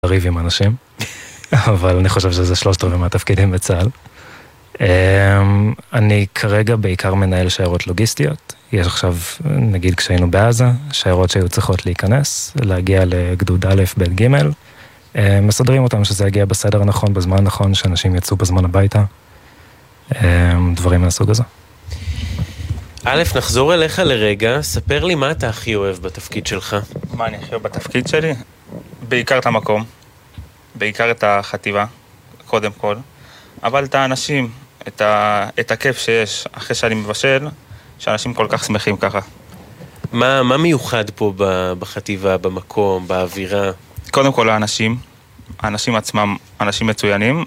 לריב עם אנשים, אבל אני חושב שזה 3/4 מהתפקידים בצה"ל. אני כרגע בעיקר מנהל שיירות לוגיסטיות. יש עכשיו, נגיד כשהיינו בעזה, שיירות שהיו צריכות להיכנס, להגיע לגדוד א', ב', ג', מסדרים אותם שזה יגיע בסדר הנכון, בזמן הנכון, שאנשים יצאו בזמן הביתה, דברים מהסוג הזה. א', נחזור אליך לרגע, ספר לי מה אתה הכי אוהב בתפקיד שלך. מה אני הכי אוהב בתפקיד שלי? בעיקר את המקום, בעיקר את החטיבה, קודם כל, אבל את האנשים, את הכיף שיש אחרי שאני מבשל, שאנשים כל כך שמחים ככה. מה מיוחד פה בחטיבה, במקום, באווירה? קודם כל האנשים עצמם, אנשים מצוינים,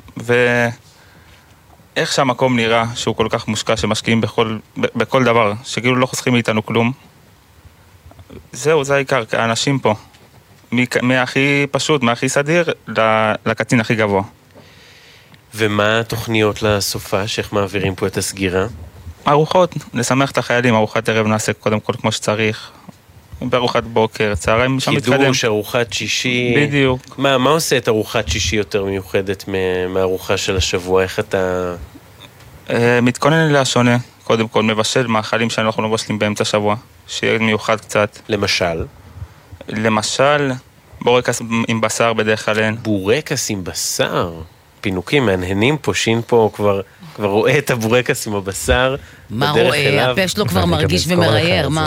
ואיך שהמקום נראה שהוא כל כך מושקע, שמשקיעים בכל דבר, שכאילו לא חוסכים מאיתנו כלום. זהו, זה העיקר, האנשים פה. מהכי פשוט, מהכי סדיר, לקצין הכי גבוה. ומה התוכניות לסופה, שאיך מעבירים פה את הסגירה? ארוחות, לשמח את החיילים, ארוחת ערב נעשה קודם כל כמו שצריך. בארוחת בוקר, צהריים, שם מתקדם. קידוש, ארוחת שישי. בדיוק. מה עושה את ארוחת שישי יותר מיוחדת מהארוחה של השבוע? איך אתה... מתכונן לי לשונה. קודם כל, מבשל מאכלים שאנחנו לא מבשלים באמצע שבוע. שיהיה מיוחד קצת. למשל, בורקס עם בשר בדרך כלל אין. בורקס עם בשר? פינוקים מעניינים פה, שין פה כבר רואה את הבורקס עם הבשר. מה רואה? הפה שלו כבר מרגיש ומראייר, מה?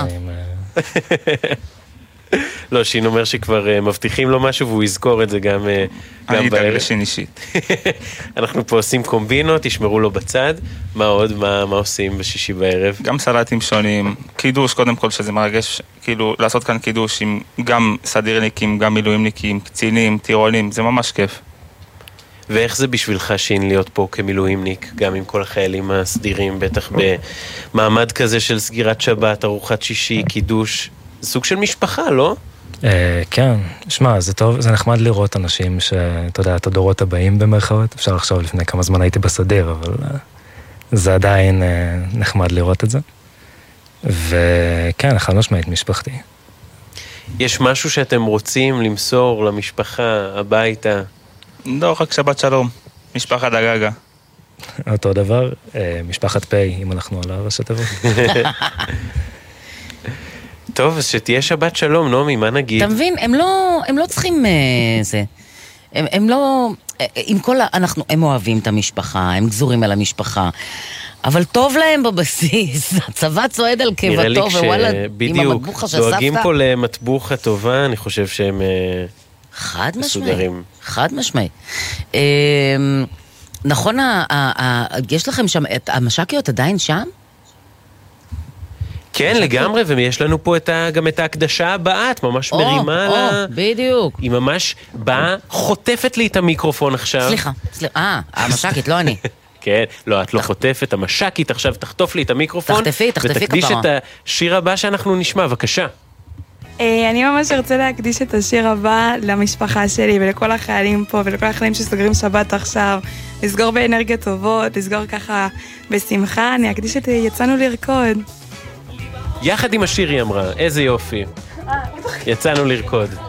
לא, שין אומר שכבר מבטיחים לו משהו והוא יזכור את זה גם בערב. אני אדאג לשין אישית. אנחנו פה עושים קומבינות, תשמרו לו בצד. מה עוד? מה עושים בשישי בערב? גם סלטים שונים, קידוש קודם כל שזה מרגש, כאילו לעשות כאן קידוש עם גם סדירניקים, גם מילואימניקים, קצינים, טירולים, זה ממש כיף. ואיך זה בשבילך שין להיות פה כמילואימניק, גם עם כל החיילים הסדירים, בטח במעמד כזה של סגירת שבת, ארוחת שישי, קידוש, סוג של משפחה, לא? כן, שמע, זה טוב, זה נחמד לראות אנשים שאתה יודע, את הדורות הבאים במרכאות, אפשר לחשוב לפני כמה זמן הייתי בסדיר, אבל זה עדיין נחמד לראות את זה. וכן, חד משמעית משפחתי. יש משהו שאתם רוצים למסור למשפחה, הביתה? לא, רק שבת שלום, משפחת דגגה. אותו דבר, משפחת פי, אם אנחנו על הראשי תיבות. טוב, אז שתהיה שבת שלום, נעמי, מה נגיד? אתה מבין, הם לא צריכים זה. הם לא, עם כל, הם אוהבים את המשפחה, הם גזורים על המשפחה, אבל טוב להם בבסיס, הצבא צועד על קיבתו, ווואלה, עם המטבוחה שסבתא. דואגים פה למטבוח הטובה, אני חושב שהם מסודרים. חד משמעי. נכון, יש לכם שם, המש"קיות עדיין שם? כן, לגמרי, ויש לנו פה גם את ההקדשה הבאה, את ממש מרימה לה. בדיוק. היא ממש באה, חוטפת לי את המיקרופון עכשיו. סליחה, המש"קית, לא אני. כן, לא, את לא חוטפת, המש"קית עכשיו תחטוף לי את המיקרופון. תחטפי כפרה. ותקדיש את השיר הבא שאנחנו נשמע, בבקשה. אני ממש רוצה להקדיש את השיר הבא למשפחה שלי ולכל החיילים פה ולכל החיילים שסוגרים שבת עכשיו, לסגור באנרגיות טובות, לסגור ככה בשמחה. אני אקדיש את יצאנו לרקוד. יחד עם השיר היא אמרה, איזה יופי. יצאנו לרקוד.